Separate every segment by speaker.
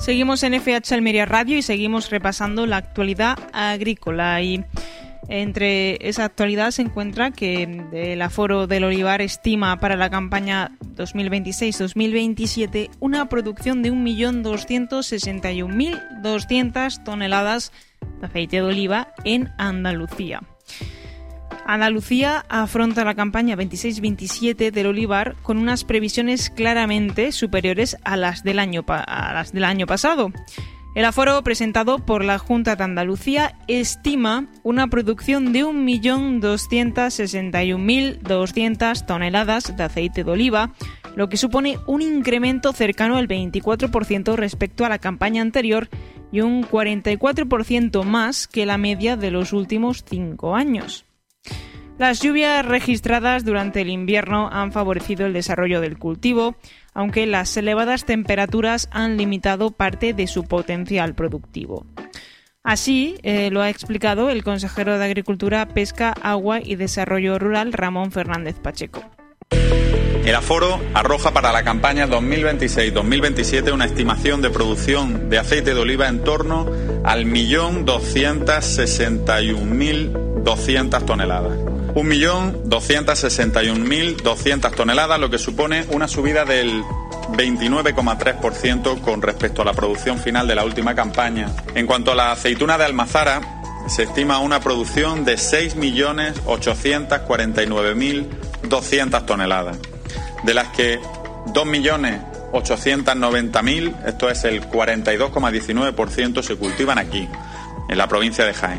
Speaker 1: Seguimos en FH Almería Radio y seguimos repasando la actualidad agrícola, y entre esa actualidad se encuentra que el Aforo del Olivar estima para la campaña 2026-2027 una producción de 1.261.200 toneladas de aceite de oliva en Andalucía. Andalucía afronta la campaña 26-27 del olivar con unas previsiones claramente superiores a las del año pasado. El aforo presentado por la Junta de Andalucía estima una producción de 1.261.200 toneladas de aceite de oliva, lo que supone un incremento cercano al 24% respecto a la campaña anterior y un 44% más que la media de los últimos 5 años. Las lluvias registradas durante el invierno han favorecido el desarrollo del cultivo, aunque las elevadas temperaturas han limitado parte de su potencial productivo. Así lo ha explicado el consejero de Agricultura, Pesca, Agua y Desarrollo Rural, Ramón Fernández Pacheco.
Speaker 2: El aforo arroja para la campaña 2026-2027 una estimación de producción de aceite de oliva en torno al 1.261.200 toneladas. 1.261.200 toneladas, lo que supone una subida del 29,3% con respecto a la producción final de la última campaña. En cuanto a la aceituna de Almazara, se estima una producción de 6.849.200 toneladas, de las que 2.890.000, esto es el 42,19%, se cultivan aquí, en la provincia de Jaén.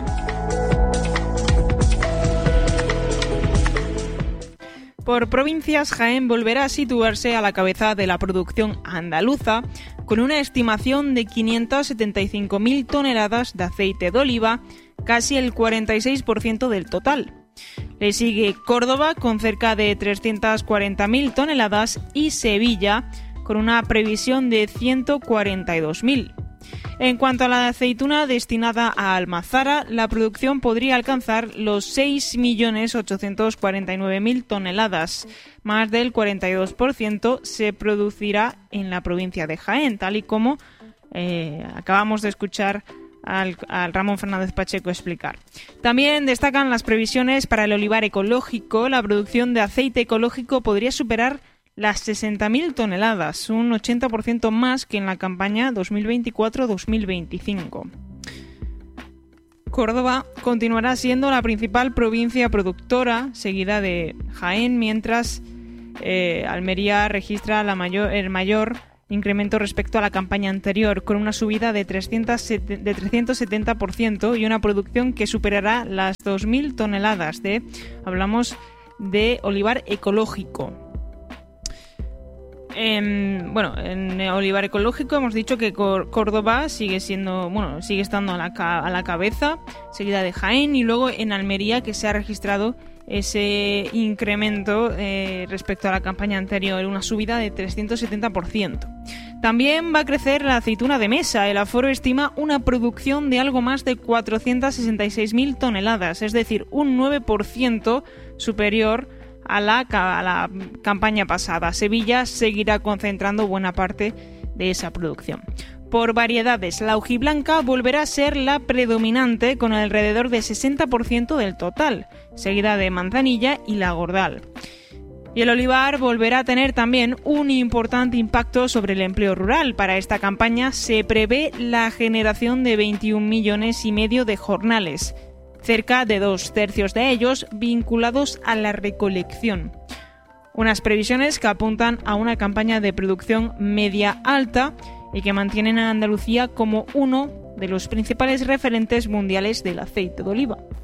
Speaker 1: Por provincias, Jaén volverá a situarse a la cabeza de la producción andaluza, con una estimación de 575.000 toneladas de aceite de oliva, casi el 46% del total. Le sigue Córdoba con cerca de 340.000 toneladas y Sevilla con una previsión de 142.000. En cuanto a la aceituna destinada a Almazara, la producción podría alcanzar los 6.849.000 toneladas. Más del 42% se producirá en la provincia de Jaén, tal y como acabamos de escuchar al Ramón Fernández Pacheco explicar. También destacan las previsiones para el olivar ecológico. La producción de aceite ecológico podría superar las 60.000 toneladas, un 80% más que en la campaña 2024-2025. Córdoba continuará siendo la principal provincia productora, seguida de Jaén, mientras Almería registra el mayor incremento respecto a la campaña anterior, con una subida de 370% y una producción que superará las 2.000 toneladas. Hablamos de olivar ecológico. En olivar ecológico hemos dicho que Córdoba sigue estando a la cabeza, seguida de Jaén, y luego en Almería, que se ha registrado ese incremento respecto a la campaña anterior, una subida de 370%. También va a crecer la aceituna de mesa. El aforo estima una producción de algo más de 466.000 toneladas, es decir, un 9% superior a la campaña pasada. Sevilla seguirá concentrando buena parte de esa producción. Por variedades, la hojiblanca volverá a ser la predominante con alrededor de 60% del total, seguida de manzanilla y la gordal. Y el olivar volverá a tener también un importante impacto sobre el empleo rural. Para esta campaña se prevé la generación de 21,5 millones de jornales, cerca de 2/3 de ellos vinculados a la recolección. Unas previsiones que apuntan a una campaña de producción media-alta y que mantienen a Andalucía como uno de los principales referentes mundiales del aceite de oliva.